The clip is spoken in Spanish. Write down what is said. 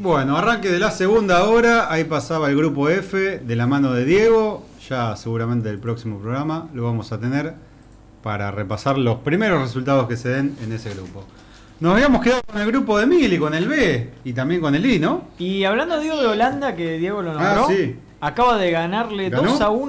Bueno, arranque de la segunda hora. Ahí pasaba el grupo F de la mano de Diego. Ya seguramente el próximo programa lo vamos a tener para repasar los primeros resultados que se den en ese grupo. Nos habíamos quedado con el grupo de Mil y con el B y también con el I, ¿no? Y hablando, Diego, de Holanda, que Diego lo nombró, sí. acaba de ganarle ¿Ganó? 2-1